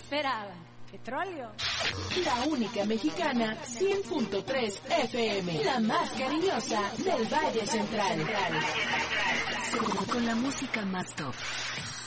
esperaban? ¿Petróleo? La única mexicana, 100.3 FM, la más cariñosa del Valle Central. Con la música más top.